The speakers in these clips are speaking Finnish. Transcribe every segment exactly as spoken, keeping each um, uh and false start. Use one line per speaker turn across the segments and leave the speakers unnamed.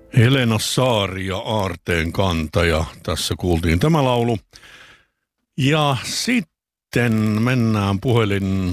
Helena Saari ja Aarteen kantaja. Tässä kuultiin tämä laulu. Ja sitten mennään puhelin,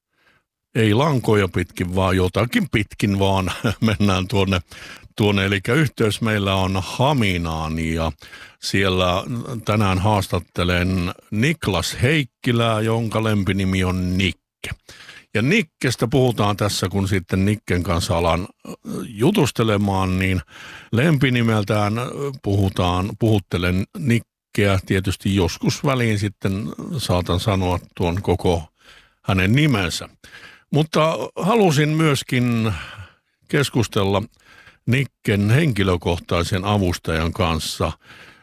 ei lankoja pitkin, vaan jotakin pitkin, vaan mennään tuonne, tuonne. Eli yhteys meillä on Haminaan ja siellä tänään haastattelen Niklas Heikkilää, jonka lempinimi on Nikke. Ja Nikkestä puhutaan tässä, kun sitten Nikken kanssa alan jutustelemaan, niin lempinimeltään puhutaan, puhuttelen Nikkeä. Tietysti joskus väliin sitten saatan sanoa tuon koko hänen nimensä. Mutta halusin myöskin keskustella Nikken henkilökohtaisen avustajan kanssa.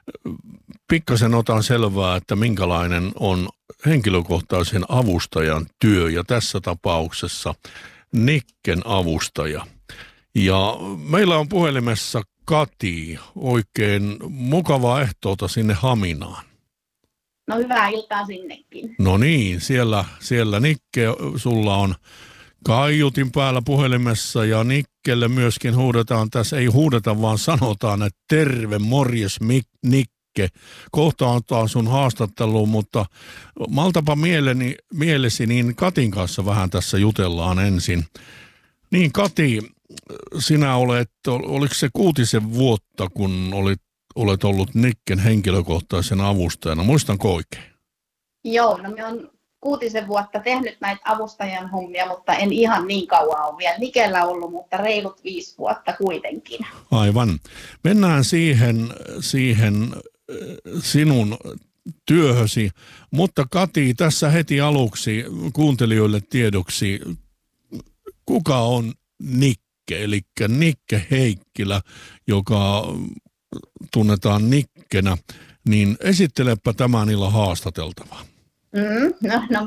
Pikkasen otan selvää, että minkälainen on henkilökohtaisen avustajan työ ja tässä tapauksessa Nikken avustaja. Ja meillä on puhelimessa Kati, oikein mukavaa ehtoota sinne Haminaan.
No hyvää iltaa sinnekin.
No niin, siellä, siellä Nikke, sulla on kaiutin päällä puhelimessa ja Nikkelle myöskin huudetaan tässä, ei huudeta vaan sanotaan, että terve, morjes Nikke. Kohta on sun haastatteluun, mutta maltapa mieleni, mielesi, niin Katin kanssa vähän tässä jutellaan ensin. Niin Kati, sinä olet, oliko se kuutisen vuotta, kun olit, olet ollut Nikken henkilökohtaisen avustajana, muistanko oikein?
Joo, no me on kuutisen vuotta tehnyt näitä avustajan hommia, mutta en ihan niin kauan ole vielä Nikellä ollut, mutta reilut viisi vuotta kuitenkin.
Aivan. Mennään siihen, siihen sinun työhösi, mutta Kati, tässä heti aluksi kuuntelijoille tiedoksi, kuka on Nikke, eli Nikke Heikkilä, joka tunnetaan Nikkenä, niin esittelepä tämän illan haastateltavaa.
Mm, no, no